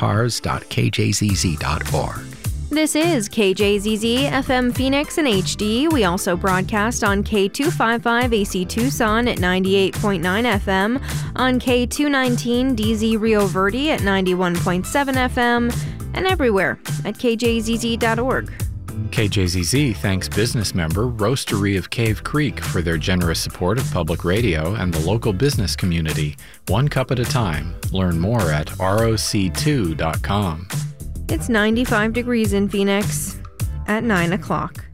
cars.kjzz.org. This is KJZZ FM Phoenix in HD. We also broadcast on K255 AC Tucson at 98.9 FM, on K219 DZ Rio Verde at 91.7 FM, and everywhere at kjzz.org. KJZZ thanks business member Roastery of Cave Creek for their generous support of public radio and the local business community. One cup at a time. Learn more at roc2.com. It's 95 degrees in Phoenix at 9 o'clock.